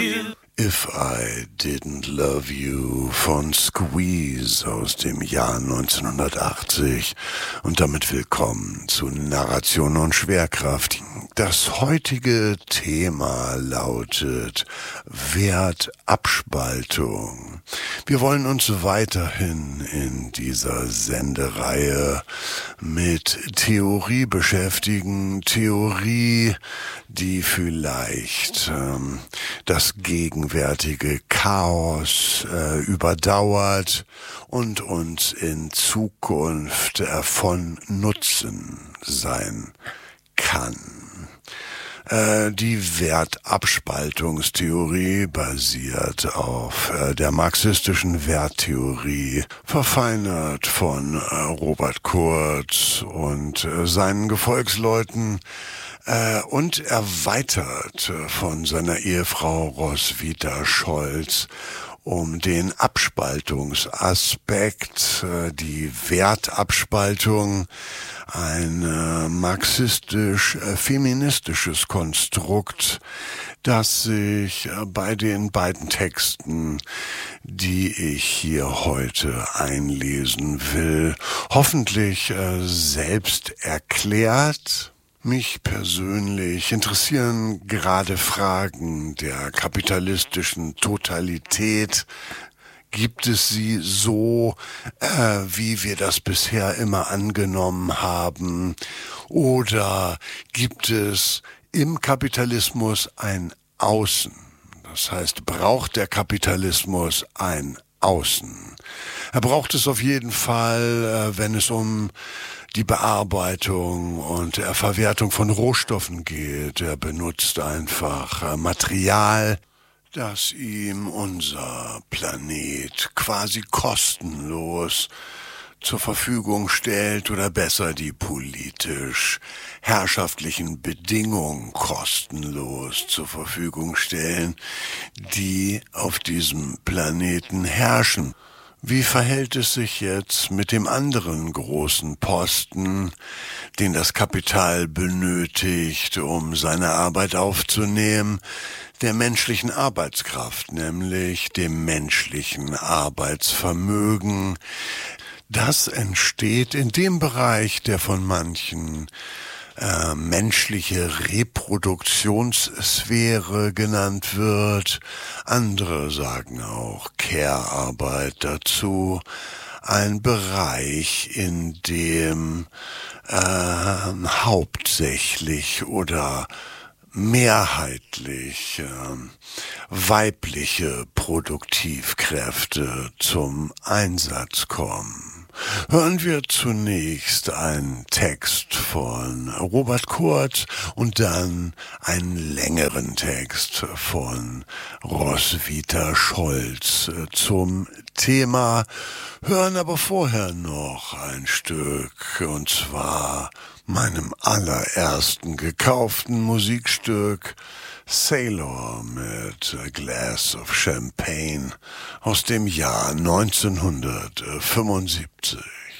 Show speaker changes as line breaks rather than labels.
If I Didn't Love You von Squeeze aus dem Jahr 1980 und damit willkommen zu Narration und Schwerkraft. Das heutige Thema lautet Wertabspaltung. Wir wollen uns weiterhin in dieser Sendereihe mit Theorie beschäftigen. Theorie, die vielleicht das gegenwärtige Chaos überdauert und uns in Zukunft von Nutzen sein kann. Die Wertabspaltungstheorie basiert auf der marxistischen Werttheorie, verfeinert von Robert Kurz und seinen Gefolgsleuten und erweitert von seiner Ehefrau Roswitha Scholz um den Abspaltungsaspekt, die Wertabspaltung, ein marxistisch-feministisches Konstrukt, das sich bei den beiden Texten, die ich hier heute einlesen will, hoffentlich selbst erklärt. Mich persönlich interessieren gerade Fragen der kapitalistischen Totalität. Gibt es sie so, wie wir das bisher immer angenommen haben? Oder gibt es im Kapitalismus ein Außen? Das heißt, braucht der Kapitalismus ein Außen? Er braucht es auf jeden Fall, wenn es um die Bearbeitung und Verwertung von Rohstoffen geht. Er benutzt einfach Material, das ihm unser Planet quasi kostenlos zur Verfügung stellt, oder besser die politisch herrschaftlichen Bedingungen kostenlos zur Verfügung stellen, die auf diesem Planeten herrschen. Wie verhält es sich jetzt mit dem anderen großen Posten, den das Kapital benötigt, um seine Arbeit aufzunehmen, der menschlichen Arbeitskraft, nämlich dem menschlichen Arbeitsvermögen? Das entsteht in dem Bereich, der von manchen menschliche Reproduktionssphäre genannt wird. Andere sagen auch Care-Arbeit dazu. Ein Bereich, in dem hauptsächlich oder mehrheitlich weibliche Produktivkräfte zum Einsatz kommen. Hören wir zunächst einen Text von Robert Kurz und dann einen längeren Text von Roswitha Scholz zum Thema, hören aber vorher noch ein Stück, und zwar meinem allerersten gekauften Musikstück, Sailor mit A Glass of Champagne aus dem Jahr 1975.